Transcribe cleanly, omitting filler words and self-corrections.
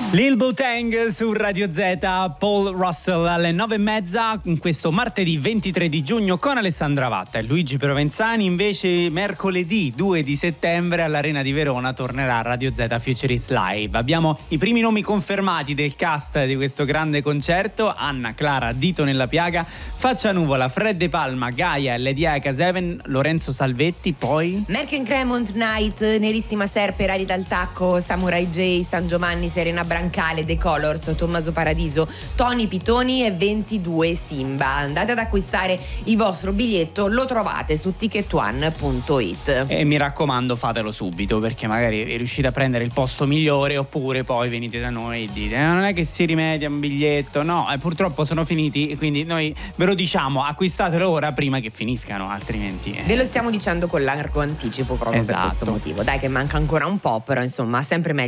Lil Boateng su Radio Z, Paul Russell alle 9:30 in questo martedì 23 di giugno con Alessandra Vatta e Luigi Provenzani. Invece mercoledì 2 di settembre all'Arena di Verona tornerà Radio Z Future Hits Live. Abbiamo i primi nomi confermati del cast di questo grande concerto: Anna Clara Dito nella piaga, Faccia Nuvola, Fred De Palma, Gaia, Lady Aka Seven, Lorenzo Salvetti, poi Merken Cremont Night, Nerissima Serpe, Rari dal Tacco, Samurai J, San Giovanni, Serena Brancale, The Colors, Tommaso Paradiso, Tony Pitoni e 22 Simba. Andate ad acquistare il vostro biglietto, lo trovate su ticketone.it. E mi raccomando, fatelo subito, perché magari riuscite a prendere il posto migliore, oppure poi venite da noi e dite non è che si rimedia un biglietto, no, purtroppo sono finiti, quindi noi ve lo diciamo, acquistatelo ora prima che finiscano, altrimenti Ve lo stiamo dicendo con largo anticipo proprio Esatto. per questo motivo. Dai, che manca ancora un po', però insomma sempre meglio